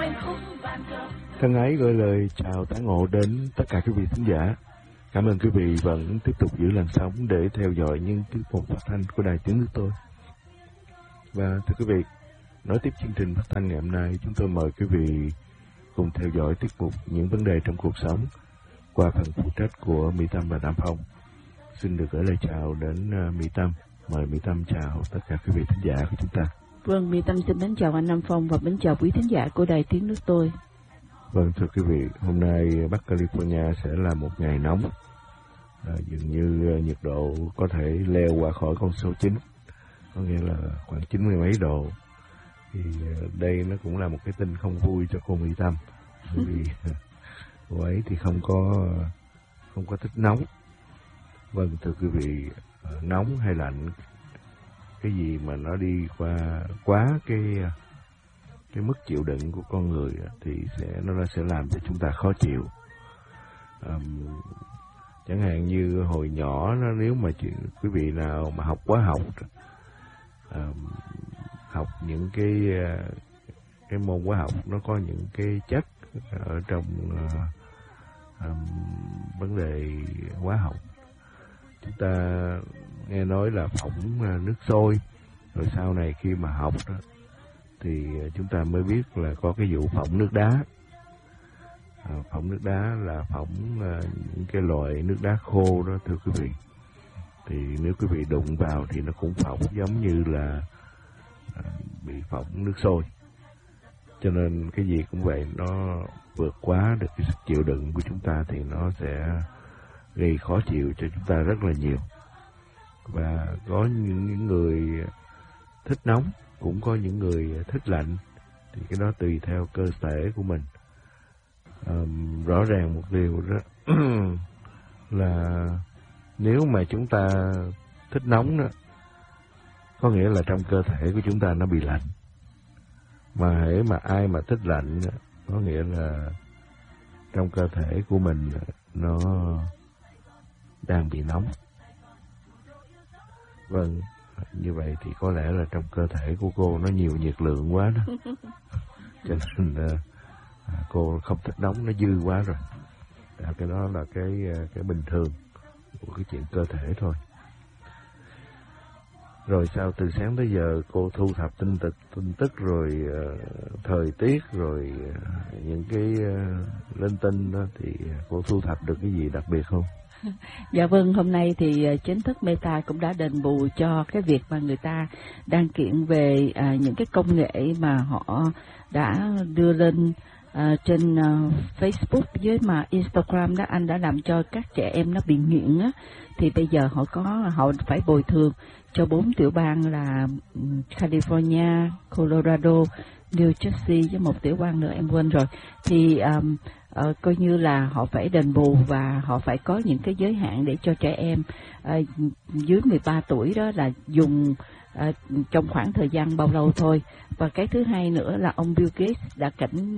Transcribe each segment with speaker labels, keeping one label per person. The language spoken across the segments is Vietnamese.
Speaker 1: Thân ái gửi lời chào tán ngộ đến tất cả quý vị khán giả. Cảm ơn quý vị vẫn tiếp tục giữ làn sóng để theo dõi những tiết mục phát thanh của Đài Tiếng Nước Tôi. Và thưa quý vị, nối tiếp chương trình phát thanh ngày hôm nay, chúng tôi mời quý vị cùng theo dõi tiết mục những vấn đề trong cuộc sống qua phần phụ trách của Mỹ Tâm và Nam Phong. Xin được gửi lời chào đến Mỹ Tâm. Mời Mỹ Tâm chào tất cả quý vị khán giả của chúng ta.
Speaker 2: Vâng, Mỹ Tâm xin mến chào anh Nam Phong và mến chào quý khán giả của Đài Tiếng Nước Tôi.
Speaker 1: Vâng, thưa quý vị, hôm nay Bắc California sẽ là một ngày nóng. Dường như nhiệt độ có thể leo qua khỏi con số 9, có nghĩa là khoảng 90 mấy độ. Thì đây nó cũng là một cái tin không vui cho cô Mỹ Tâm, bởi vì cô ấy thì không có thích nóng. Vâng, thưa quý vị, nóng hay lạnh, cái gì mà nó đi qua quá cái mức chịu đựng của con người thì nó sẽ làm cho chúng ta khó chịu. Chẳng hạn như hồi nhỏ nếu mà quý vị nào mà học hóa học, học những cái môn hóa học, nó có những cái chất ở trong vấn đề hóa học. Chúng ta nghe nói là phỏng nước sôi, rồi sau này khi mà học đó thì chúng ta mới biết là có cái vụ phỏng nước đá. Phỏng nước đá là phỏng những cái loại nước đá khô đó, thưa quý vị. Thì nếu quý vị đụng vào thì nó cũng phỏng giống như là bị phỏng nước sôi. Cho nên cái gì cũng vậy, nó vượt quá được cái sức chịu đựng của chúng ta thì nó sẽ gây khó chịu cho chúng ta rất là nhiều. Và có những người thích nóng, cũng có những người thích lạnh, thì cái đó tùy theo cơ thể của mình. Rõ ràng một điều đó là nếu mà chúng ta thích nóng đó, có nghĩa là trong cơ thể của chúng ta nó bị lạnh. Mà hễ mà ai mà thích lạnh đó, có nghĩa là trong cơ thể của mình nó đang bị nóng. Vâng, như vậy thì có lẽ là trong cơ thể của cô nó nhiều nhiệt lượng quá đó. Cho nên cô không thích nóng, nó dư quá rồi. Cái đó là cái bình thường của cái chuyện cơ thể thôi. Rồi sau từ sáng tới giờ cô thu thập tin tức rồi thời tiết rồi những cái linh tinh đó, thì cô thu thập được cái gì đặc biệt không?
Speaker 2: Dạ vâng, hôm nay thì chính thức Meta cũng đã đền bù cho cái việc mà người ta đang kiện về những cái công nghệ mà họ đã đưa lên trên Facebook với mà Instagram đó, anh đã làm cho các trẻ em nó bị nghiện á. Thì bây giờ họ phải bồi thường cho 4 tiểu bang là California, Colorado, New Jersey với một tiểu bang nữa em quên rồi. Thì coi như là họ phải đền bù và họ phải có những cái giới hạn để cho trẻ em dưới 13 tuổi đó là dùng trong khoảng thời gian bao lâu thôi. Và cái thứ hai nữa là ông Bill Gates đã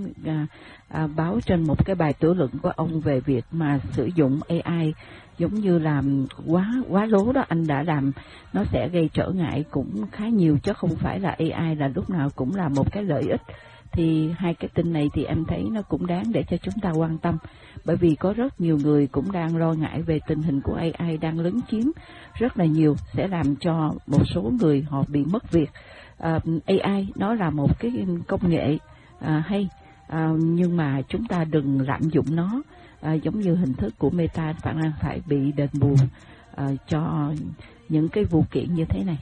Speaker 2: báo trên một cái bài tiểu luận của ông về việc mà sử dụng AI giống như là quá lố đó, anh đã làm nó sẽ gây trở ngại cũng khá nhiều, chứ không phải là AI là lúc nào cũng là một cái lợi ích. Thì hai cái tin này thì em thấy nó cũng đáng để cho chúng ta quan tâm, bởi vì có rất nhiều người cũng đang lo ngại về tình hình của AI đang lấn chiếm rất là nhiều, sẽ làm cho một số người họ bị mất việc. AI nó là một cái công nghệ hay, nhưng mà chúng ta đừng lạm dụng nó, giống như hình thức của Meta phải bị đền bù cho những cái vụ kiện như thế này.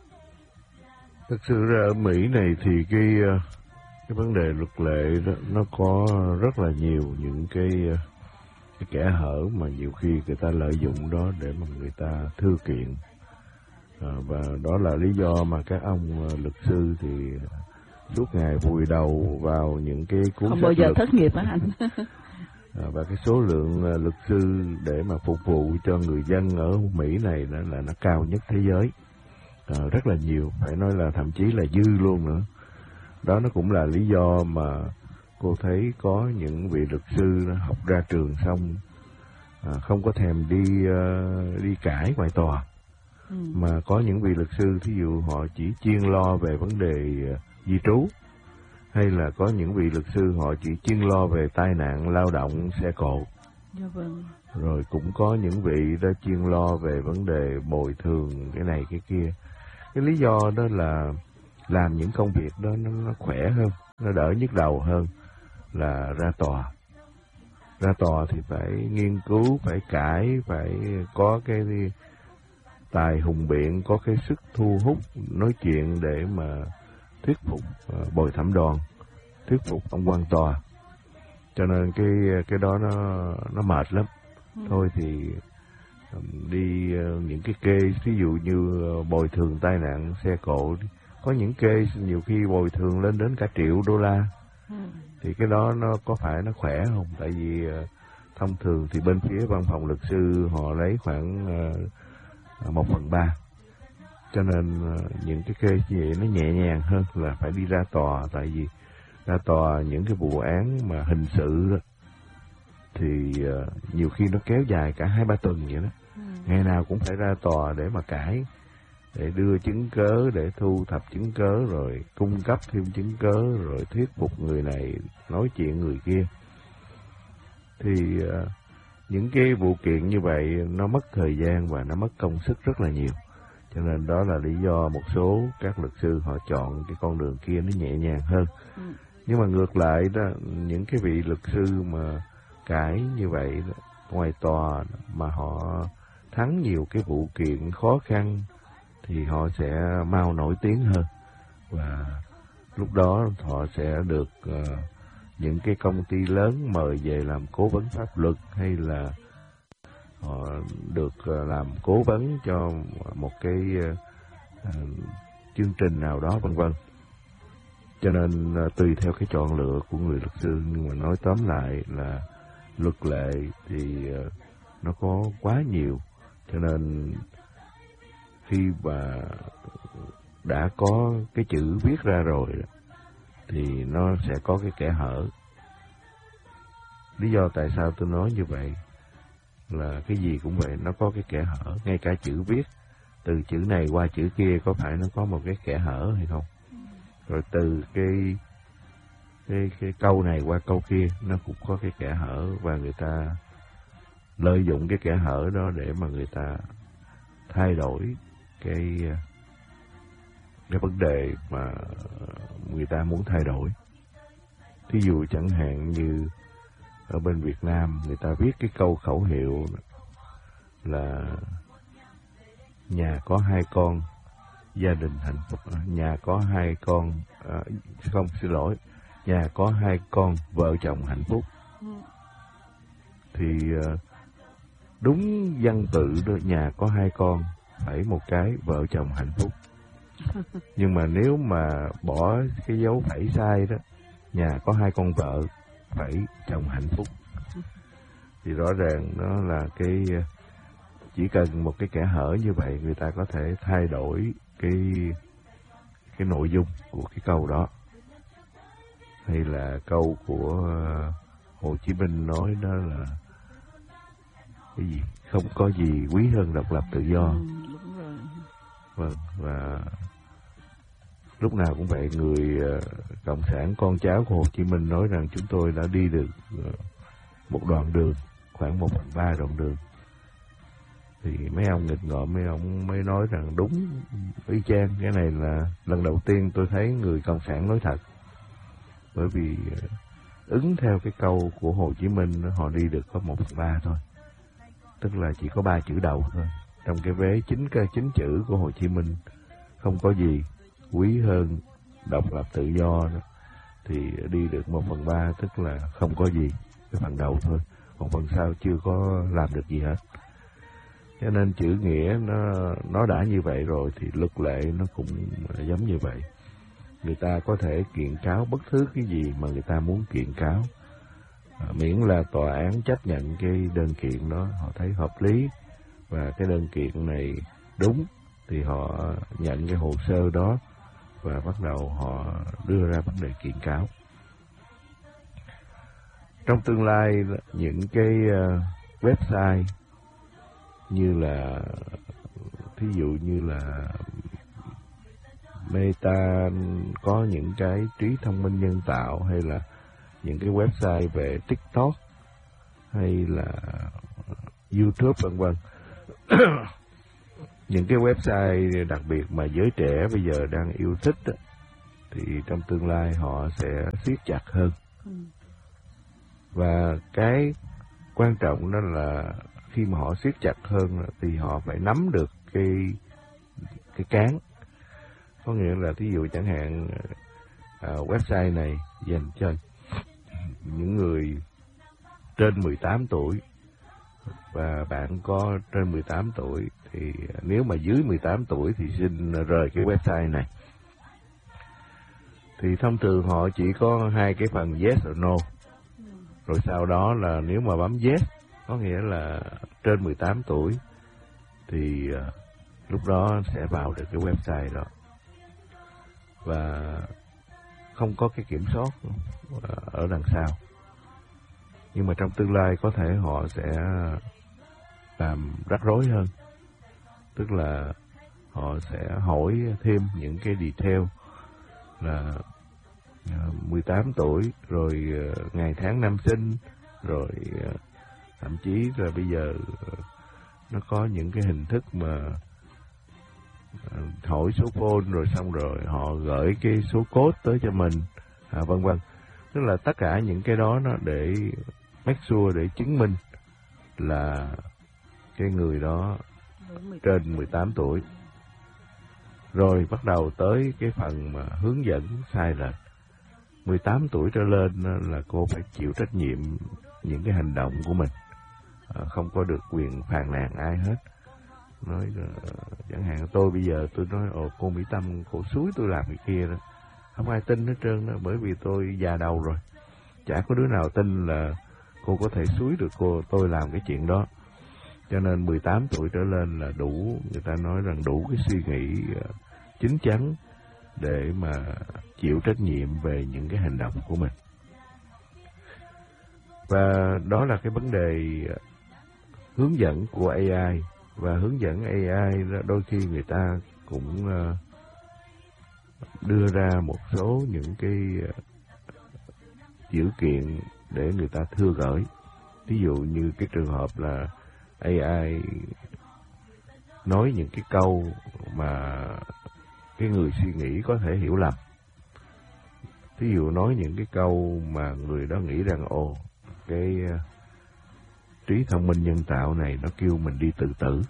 Speaker 1: Thực sự ra ở Mỹ này thì cái vấn đề luật lệ đó, nó có rất là nhiều những cái kẽ hở mà nhiều khi người ta lợi dụng đó để mà người ta thư kiện. Và đó là lý do mà các ông luật sư thì suốt ngày vùi đầu vào những cái cuốn
Speaker 2: không
Speaker 1: sách
Speaker 2: bao giờ
Speaker 1: luật.
Speaker 2: thất nghiệp hả anh?
Speaker 1: Và cái số lượng luật sư để mà phục vụ cho người dân ở Mỹ này là nó cao nhất thế giới, rất là nhiều, phải nói là thậm chí là dư luôn nữa. Đó nó cũng là lý do mà cô thấy có những vị luật sư học ra trường xong không có thèm đi cãi ngoài tòa, mà có những vị luật sư thí dụ họ chỉ chuyên lo về vấn đề di trú hay là có những vị luật sư họ chỉ chuyên lo về tai nạn lao động xe cộ.
Speaker 2: Dạ vâng.
Speaker 1: Rồi cũng có những vị đó chuyên lo về vấn đề bồi thường cái này cái kia. Cái lý do đó là làm những công việc đó nó khỏe hơn, nó đỡ nhức đầu hơn là ra tòa. Ra tòa thì phải nghiên cứu, phải cãi, phải có cái tài hùng biện, có cái sức thu hút nói chuyện để mà thuyết phục bồi thẩm đoàn, thuyết phục ông quan tòa. Cho nên cái đó nó mệt lắm. Thôi thì đi những cái case ví dụ như bồi thường tai nạn xe cộ, có những case nhiều khi bồi thường lên đến cả $1 triệu. Thì cái đó nó có phải nó khỏe không? Tại vì thông thường thì bên phía văn phòng luật sư họ lấy khoảng 1/3. Cho nên những cái case như vậy nó nhẹ nhàng hơn là phải đi ra tòa. Tại vì ra tòa những cái vụ án mà hình sự đó, thì nhiều khi nó kéo dài cả 2-3 tuần vậy đó. Ngày nào cũng phải ra tòa để mà cãi, để đưa chứng cớ, để thu thập chứng cớ, rồi cung cấp thêm chứng cớ, rồi thuyết phục người này, nói chuyện người kia. Thì những cái vụ kiện như vậy nó mất thời gian và nó mất công sức rất là nhiều. Cho nên đó là lý do một số các luật sư họ chọn cái con đường kia nó nhẹ nhàng hơn. Nhưng mà ngược lại đó, những cái vị luật sư mà cãi như vậy đó, ngoài tòa mà họ thắng nhiều cái vụ kiện khó khăn thì họ sẽ mau nổi tiếng hơn, và lúc đó họ sẽ được những cái công ty lớn mời về làm cố vấn pháp luật, hay là họ được làm cố vấn cho một cái chương trình nào đó, vân vân. Cho nên tùy theo cái chọn lựa của người luật sư. Nhưng mà nói tóm lại là luật lệ thì nó có quá nhiều, cho nên khi mà đã có cái chữ viết ra rồi thì nó sẽ có cái kẽ hở. Lý do tại sao tôi nói như vậy là cái gì cũng vậy, nó có cái kẽ hở. Ngay cả chữ viết, từ chữ này qua chữ kia có phải nó có một cái kẽ hở hay không? Rồi từ cái câu này qua câu kia nó cũng có cái kẽ hở, và người ta lợi dụng cái kẽ hở đó để mà người ta thay đổi cái vấn đề mà người ta muốn thay đổi. Thí dụ chẳng hạn như ở bên Việt Nam người ta viết cái câu khẩu hiệu là nhà có 2 con, gia đình hạnh phúc. Nhà có 2 con, nhà có 2 con, vợ chồng hạnh phúc. Thì đúng văn tự đó, nhà có 2 con, phải một cái vợ chồng hạnh phúc. Nhưng mà nếu mà bỏ cái dấu phẩy sai đó, nhà có 2 con vợ, phải chồng hạnh phúc, thì rõ ràng nó là cái chỉ cần một cái kẽ hở như vậy, người ta có thể thay đổi cái nội dung của cái câu đó. Hay là câu của Hồ Chí Minh nói đó là cái gì? Không có gì quý hơn độc lập tự do.
Speaker 2: Đúng rồi.
Speaker 1: Vâng, và lúc nào cũng vậy, người cộng sản con cháu của Hồ Chí Minh nói rằng chúng tôi đã đi được một đoạn đường, khoảng 1/3 đoạn đường. Thì mấy ông nghịch ngợm, mấy ông mới nói rằng đúng y chang. Cái này là lần đầu tiên tôi thấy người cộng sản nói thật. Bởi vì ứng theo cái câu của Hồ Chí Minh, họ đi được có 1/3 thôi. Tức là chỉ có 3 chữ đầu thôi. Trong cái vế 9 chữ của Hồ Chí Minh, không có gì quý hơn độc lập tự do đó, thì đi được 1/3, tức là không có gì, cái phần đầu thôi. Còn phần sau chưa có làm được gì hết. Cho nên chữ nghĩa nó đã như vậy rồi thì luật lệ nó cũng giống như vậy. Người ta có thể kiện cáo bất cứ cái gì mà người ta muốn kiện cáo, miễn là tòa án chấp nhận cái đơn kiện đó, họ thấy hợp lý và cái đơn kiện này đúng, thì họ nhận cái hồ sơ đó và bắt đầu họ đưa ra vấn đề kiện cáo. Trong tương lai, những cái website như là thí dụ như là Meta có những cái trí thông minh nhân tạo, hay là những cái website về TikTok hay là YouTube vân vân. Những cái website đặc biệt mà giới trẻ bây giờ đang yêu thích đó, thì trong tương lai họ sẽ siết chặt hơn. Và cái quan trọng đó là khi mà họ siết chặt hơn thì họ phải nắm được cái cán. Có nghĩa là ví dụ chẳng hạn website này dành cho những người trên 18 tuổi, và bạn có trên 18 tuổi thì nếu mà dưới 18 tuổi thì xin rời cái website này. Thì thông thường họ chỉ có hai cái phần yes or no. Rồi sau đó là nếu mà bấm yes, có nghĩa là trên 18 tuổi, thì lúc đó sẽ vào được cái website đó. Và không có cái kiểm soát ở đằng sau. Nhưng mà trong tương lai có thể họ sẽ làm rắc rối hơn. Tức là họ sẽ hỏi thêm những cái detail là 18 tuổi, rồi ngày tháng năm sinh, rồi thậm chí là bây giờ nó có những cái hình thức mà hỏi số phone rồi xong rồi họ gửi cái số code tới cho mình, vân vân. Tức là tất cả những cái đó nó để make sure, để chứng minh là cái người đó trên 18 tuổi. Rồi bắt đầu tới cái phần mà hướng dẫn sai lệch. 18 tuổi trở lên là cô phải chịu trách nhiệm những cái hành động của mình, không có được quyền phàn nàn ai hết. Nói chẳng hạn tôi bây giờ tôi nói cô Mỹ Tâm cô xúi tôi làm cái kia đó, không ai tin hết trơn đó, bởi vì tôi già đầu rồi, chả có đứa nào tin là cô có thể xúi được tôi làm cái chuyện đó. Cho nên 18 tuổi trở lên là đủ, người ta nói rằng đủ cái suy nghĩ chín chắn để mà chịu trách nhiệm về những cái hành động của mình. Và đó là cái vấn đề hướng dẫn của AI. Và hướng dẫn AI đôi khi người ta cũng đưa ra một số những cái dữ kiện để người ta thưa gửi. Ví dụ như cái trường hợp là AI nói những cái câu mà cái người suy nghĩ có thể hiểu lầm. Ví dụ nói những cái câu mà người đó nghĩ rằng cái trí thông minh nhân tạo này nó kêu mình đi tự tử.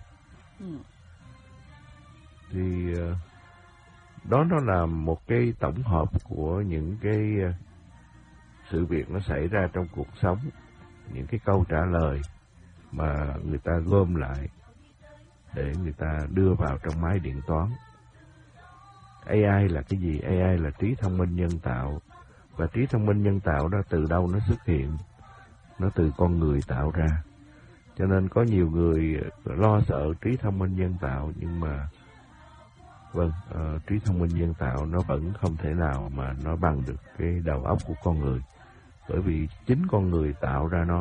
Speaker 1: Thì đó nó là một cái tổng hợp của những cái sự việc nó xảy ra trong cuộc sống, những cái câu trả lời mà người ta gom lại để người ta đưa vào trong máy điện toán. AI là cái gì? AI là trí thông minh nhân tạo. Và trí thông minh nhân tạo đó từ đâu nó xuất hiện? Nó từ con người tạo ra. Cho nên có nhiều người lo sợ trí thông minh nhân tạo, nhưng mà trí thông minh nhân tạo nó vẫn không thể nào mà nó bằng được cái đầu óc của con người, bởi vì chính con người tạo ra nó.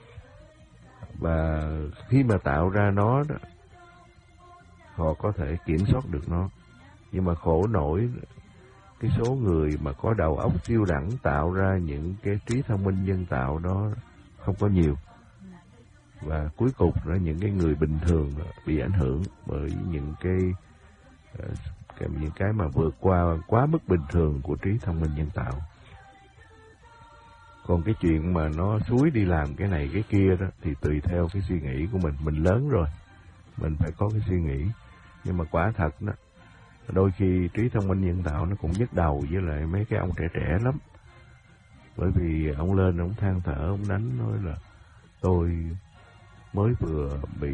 Speaker 1: Và khi mà tạo ra nó đó, họ có thể kiểm soát được nó. Nhưng mà khổ nổi cái số người mà có đầu óc siêu đẳng tạo ra những cái trí thông minh nhân tạo đó không có nhiều. Và cuối cùng là những cái người bình thường bị ảnh hưởng bởi những cái mà vượt qua quá mức bình thường của trí thông minh nhân tạo. Còn cái chuyện mà nó xúi đi làm cái này cái kia đó thì tùy theo cái suy nghĩ của mình. Mình lớn rồi, mình phải có cái suy nghĩ. Nhưng mà quả thật đó, đôi khi trí thông minh nhân tạo nó cũng nhức đầu với lại mấy cái ông trẻ trẻ lắm. Bởi vì ông lên, ông than thở, ông đánh nói là tôi mới vừa bị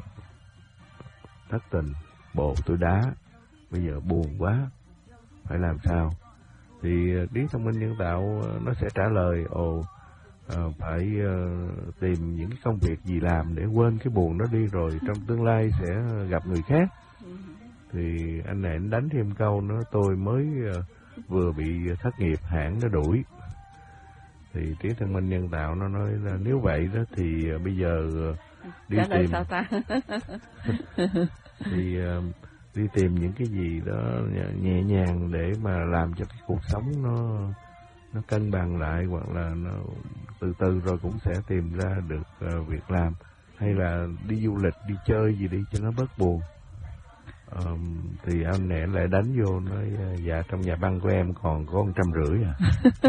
Speaker 1: thất tình, bồ tôi đá, bây giờ buồn quá, phải làm sao? Thì trí thông minh nhân tạo nó sẽ trả lời phải tìm những cái công việc gì làm để quên cái buồn đó đi, rồi trong tương lai sẽ gặp người khác. Thì anh này anh đánh thêm câu nữa, tôi mới vừa bị thất nghiệp, hãng nó đuổi. Thì trí thông minh nhân tạo nó nói là nếu vậy đó thì bây giờ đi tìm
Speaker 2: sao ta?
Speaker 1: thì đi tìm những cái gì đó nhẹ nhàng để mà làm cho cái cuộc sống nó cân bằng lại, hoặc là nó từ từ rồi cũng sẽ tìm ra được việc làm, hay là đi du lịch, đi chơi gì đi cho nó bớt buồn. Thì anh nè lại đánh vô nói dạ trong nhà băng của em còn có 150 à.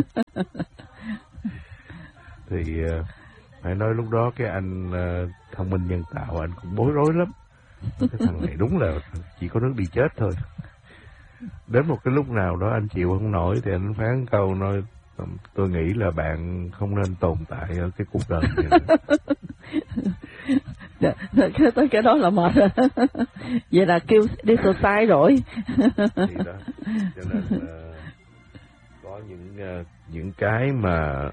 Speaker 1: Thì phải nói lúc đó cái anh thông minh nhân tạo anh cũng bối rối lắm. Cái thằng này đúng là chỉ có nước đi chết thôi. Đến một cái lúc nào đó anh chịu không nổi thì anh phán câu nói tôi nghĩ là bạn không nên tồn tại ở cái cuộc đời này.
Speaker 2: Tới cái đó là mệt rồi. Vậy là kêu đi sai rồi.
Speaker 1: Thì đó, cho nên có những cái mà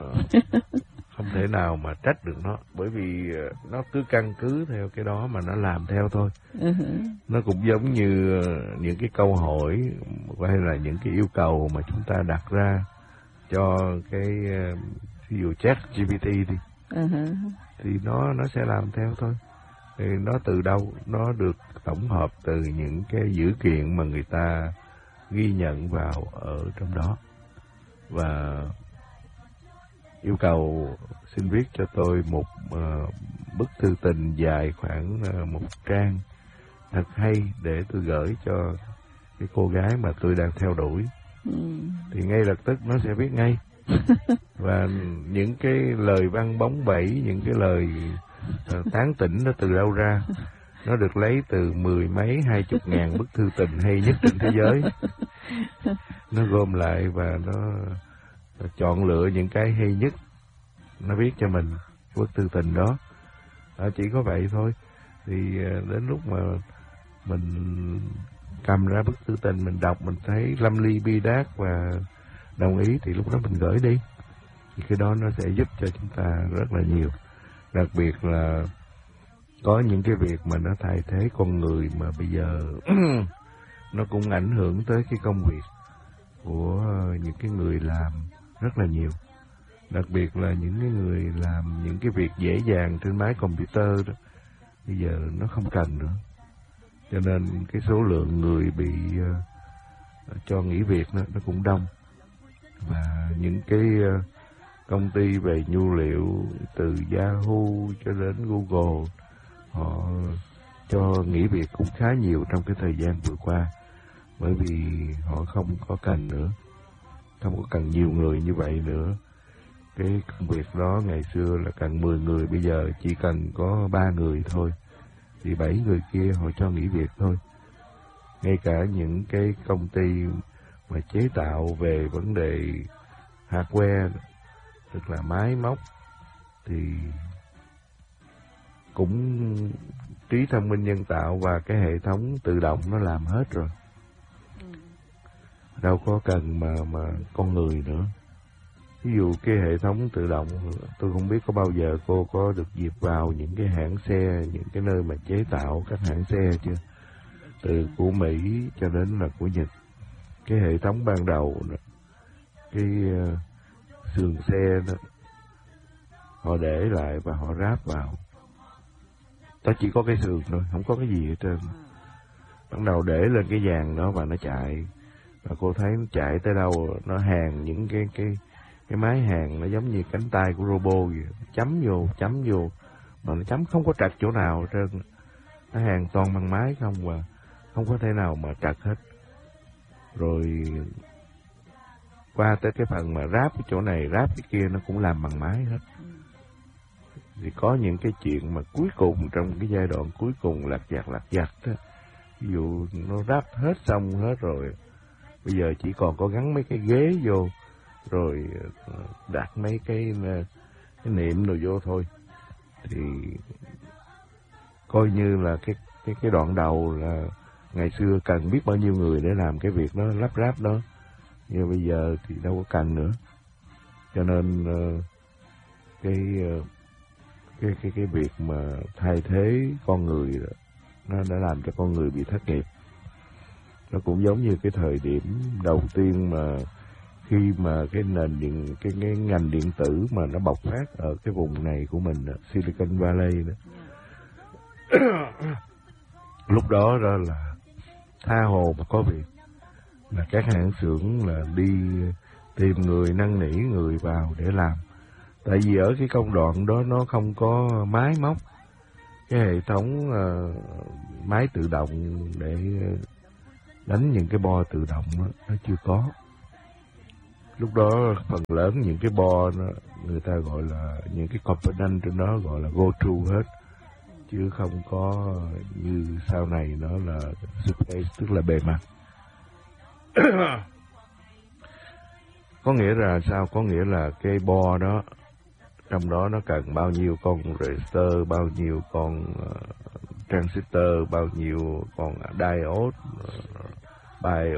Speaker 1: không thể nào mà trách được nó, bởi vì nó cứ căn cứ theo cái đó mà nó làm theo thôi. Nó cũng giống như những cái câu hỏi hay là những cái yêu cầu mà chúng ta đặt ra cho cái ví dụ ChatGPT đi, thì nó sẽ làm theo thôi. Thì nó từ đâu? Nó được tổng hợp từ những cái dữ kiện mà người ta ghi nhận vào ở trong đó. Và yêu cầu xin viết cho tôi một bức thư tình dài khoảng 1 trang thật hay để tôi gửi cho cái cô gái mà tôi đang theo đuổi. Thì ngay lập tức nó sẽ viết ngay. Và những cái lời văn bóng bẩy, những cái lời tán tỉnh nó từ đâu ra? Nó được lấy từ 10 mấy 20 ngàn bức thư tình hay nhất trên thế giới. Nó gom lại và nó chọn lựa những cái hay nhất, nó viết cho mình bức thư tình đó. Chỉ có vậy thôi. Thì đến lúc mà mình cầm ra bức thư tình, mình đọc, mình thấy lâm ly bi đát và đồng ý, thì lúc đó mình gửi đi. Thì cái đó nó sẽ giúp cho chúng ta rất là nhiều. Đặc biệt là có những cái việc mà nó thay thế con người mà bây giờ nó cũng ảnh hưởng tới cái công việc của những cái người làm rất là nhiều. Đặc biệt là những cái người làm những cái việc dễ dàng trên máy computer đó, bây giờ nó không cần nữa. Cho nên cái số lượng người bị cho nghỉ việc nó cũng đông. Và những cái công ty về nhu liệu từ Yahoo cho đến Google, họ cho nghỉ việc cũng khá nhiều trong cái thời gian vừa qua. Bởi vì họ không có cần nữa, không có cần nhiều người như vậy nữa. Cái công việc đó ngày xưa là cần 10 người, bây giờ chỉ cần có 3 người thôi. Thì 7 người kia họ cho nghỉ việc thôi. Ngay cả những cái công ty mà chế tạo về vấn đề hardware, tức là máy móc, thì cũng trí thông minh nhân tạo và cái hệ thống tự động nó làm hết rồi. Đâu có cần mà con người nữa. Ví dụ cái hệ thống tự động, tôi không biết có bao giờ cô có được dịp vào những cái hãng xe, những cái nơi mà chế tạo các hãng xe chưa? Từ của Mỹ cho đến là của Nhật. Cái hệ thống ban đầu, cái sườn xe đó, họ để lại và họ ráp vào. Ta chỉ có cái sườn thôi, không có cái gì hết trơn. Ban đầu để lên cái dàn đó và nó chạy. Và cô thấy nó chạy tới đâu, nó hàn những cái máy hàn, nó giống như cánh tay của robot vậy. Chấm vô, mà nó chấm không có trật chỗ nào hết trơn. Nó hàn toàn bằng máy không, và không có thể nào mà trật hết. Rồi qua tới cái phần mà ráp cái chỗ này, ráp cái kia, nó cũng làm bằng máy hết. Thì có những cái chuyện mà cuối cùng, trong cái giai đoạn cuối cùng lặt vặt đó, ví dụ nó ráp hết xong hết rồi, bây giờ chỉ còn có gắn mấy cái ghế vô, rồi đặt mấy cái niệm rồi vô thôi. Thì coi như là cái đoạn đầu là ngày xưa cần biết bao nhiêu người để làm cái việc đó, lắp ráp đó. Nhưng bây giờ thì đâu có cần nữa. Cho nên cái việc mà thay thế con người đó, nó đã làm cho con người bị thất nghiệp. Nó cũng giống như cái thời điểm đầu tiên mà khi mà cái ngành điện tử mà nó bộc phát ở cái vùng này của mình, Silicon Valley đó. Lúc đó là tha hồ mà có việc, là các hãng xưởng là đi tìm người, năn nỉ người vào để làm. Tại vì ở cái công đoạn đó nó không có máy móc, cái hệ thống máy tự động để đánh những cái bo tự động đó, nó chưa có. Lúc đó phần lớn những cái bo đó, người ta gọi là những cái component trên đó gọi là go through hết, chứ không có như sau này nó là surface, tức là bề mặt. Có nghĩa là sao? Có nghĩa là cái bo đó, trong đó nó cần bao nhiêu con resistor, bao nhiêu con transistor, bao nhiêu con diode,